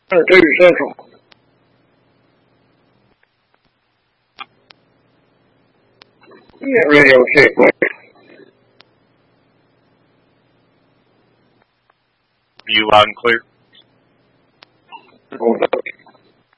102 Central. Yeah, radio check, please. You loud and clear. Hold on.